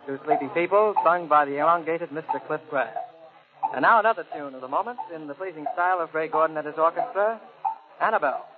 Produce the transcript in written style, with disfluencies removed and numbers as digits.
to Sleepy People, sung by the elongated Mr. Cliff Grass. And now another tune of the moment in the pleasing style of Ray Gordon and his orchestra, Annabelle.